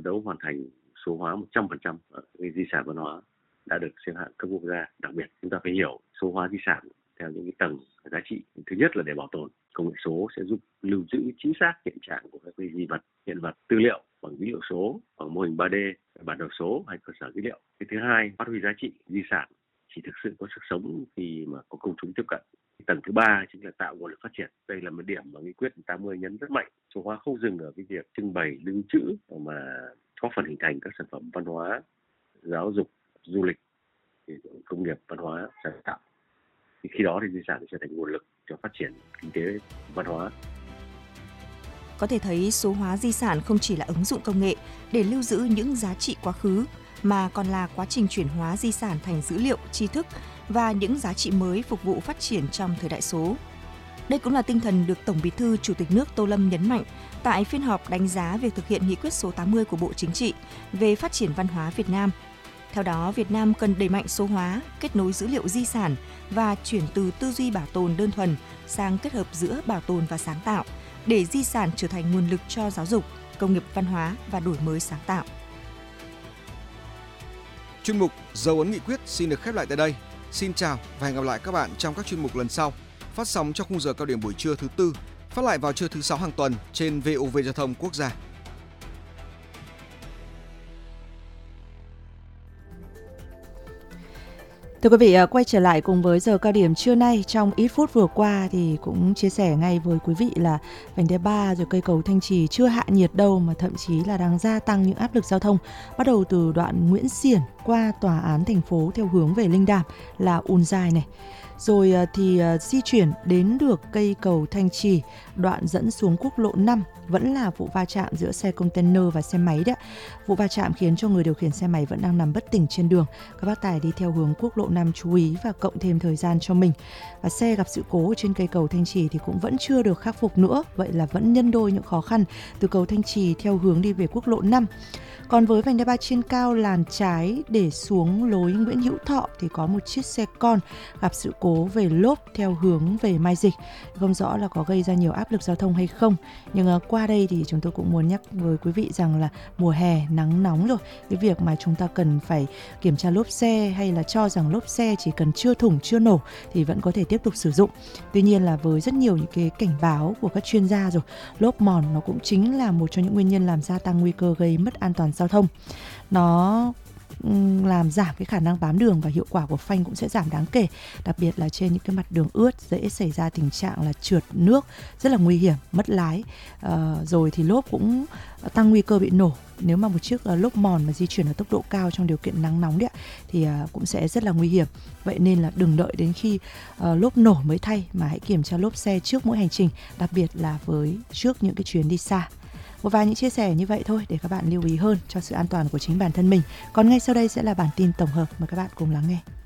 đấu hoàn thành số hóa 100% di sản văn hóa đã được xếp hạng cấp quốc gia. Đặc biệt chúng ta phải hiểu số hóa di sản theo những cái tầng giá trị. Thứ nhất là để bảo tồn. Công nghệ số sẽ giúp lưu trữ chính xác hiện trạng của các cái di vật, hiện vật, tư liệu bằng dữ liệu số, bằng mô hình 3D, bản đồ số hay cơ sở dữ liệu. Cái thứ hai, phát huy giá trị di sản chỉ thực sự có sức sống khi mà có công chúng tiếp cận. Tầng thứ ba chính là tạo nguồn lực phát triển. Đây là một điểm mà nghị quyết 80 nhấn rất mạnh. Số hóa không dừng ở cái việc trưng bày, lưu trữ mà góp phần hình thành các sản phẩm văn hóa, giáo dục, du lịch, công nghiệp văn hóa, sáng tạo. Thì khi đó thì di sản sẽ thành nguồn lực cho phát triển kinh tế văn hóa. Có thể thấy số hóa di sản không chỉ là ứng dụng công nghệ để lưu giữ những giá trị quá khứ, mà còn là quá trình chuyển hóa di sản thành dữ liệu, tri thức và những giá trị mới phục vụ phát triển trong thời đại số. Đây cũng là tinh thần được Tổng Bí thư Chủ tịch nước Tô Lâm nhấn mạnh tại phiên họp đánh giá việc thực hiện nghị quyết số 80 của Bộ Chính trị về phát triển văn hóa Việt Nam. Theo đó, Việt Nam cần đẩy mạnh số hóa, kết nối dữ liệu di sản và chuyển từ tư duy bảo tồn đơn thuần sang kết hợp giữa bảo tồn và sáng tạo, để di sản trở thành nguồn lực cho giáo dục, công nghiệp văn hóa và đổi mới sáng tạo. Chuyên mục Dấu ấn nghị quyết xin được khép lại tại đây. Xin chào và hẹn gặp lại các bạn trong các chuyên mục lần sau. Phát sóng trong khung giờ cao điểm buổi trưa thứ Tư, phát lại vào trưa thứ Sáu hàng tuần trên VOV Giao thông Quốc gia. Thưa quý vị, quay trở lại cùng với giờ cao điểm trưa nay. Trong ít phút vừa qua thì cũng chia sẻ ngay với quý vị là vành đai 3 rồi cây cầu Thanh Trì chưa hạ nhiệt đâu, mà thậm chí là đang gia tăng những áp lực giao thông. Bắt đầu từ đoạn Nguyễn Xiển qua tòa án thành phố theo hướng về Linh Đàm là ùn dài này. Rồi thì di chuyển đến được cây cầu Thanh Trì, đoạn dẫn xuống quốc lộ 5 vẫn là vụ va chạm giữa xe container và xe máy đấy. Vụ va chạm khiến cho người điều khiển xe máy vẫn đang nằm bất tỉnh trên đường. Các bác tài đi theo hướng quốc lộ 5 chú ý và cộng thêm thời gian cho mình. Và xe gặp sự cố trên cây cầu Thanh Trì thì cũng vẫn chưa được khắc phục nữa. Vậy là vẫn nhân đôi những khó khăn từ cầu Thanh Trì theo hướng đi về quốc lộ 5. Còn với vành đai 3 trên cao làn trái để xuống lối Nguyễn Hữu Thọ thì có một chiếc xe con gặp sự cố về lốp theo hướng về Mai Dịch. Không rõ là có gây ra nhiều áp lực giao thông hay không. Nhưng qua đây thì chúng tôi cũng muốn nhắc với quý vị rằng là mùa hè nắng nóng rồi. Cái việc mà chúng ta cần phải kiểm tra lốp xe hay là cho rằng lốp xe chỉ cần chưa thủng, chưa nổ thì vẫn có thể tiếp tục sử dụng. Tuy nhiên là với rất nhiều những cái cảnh báo của các chuyên gia rồi, lốp mòn nó cũng chính là một trong những nguyên nhân làm gia tăng nguy cơ gây mất an toàn giao thông. Nó làm giảm cái khả năng bám đường và hiệu quả của phanh cũng sẽ giảm đáng kể, đặc biệt là trên những cái mặt đường ướt dễ xảy ra tình trạng là trượt nước rất là nguy hiểm, mất lái. Rồi thì lốp cũng tăng nguy cơ bị nổ. Nếu mà một chiếc lốp mòn mà di chuyển ở tốc độ cao trong điều kiện nắng nóng đấy thì cũng sẽ rất là nguy hiểm. Vậy nên là đừng đợi đến khi lốp nổ mới thay, mà hãy kiểm tra lốp xe trước mỗi hành trình, đặc biệt là trước những cái chuyến đi xa. Một vài những chia sẻ như vậy thôi để các bạn lưu ý hơn cho sự an toàn của chính bản thân mình. Còn ngay sau đây sẽ là bản tin tổng hợp, mời các bạn cùng lắng nghe.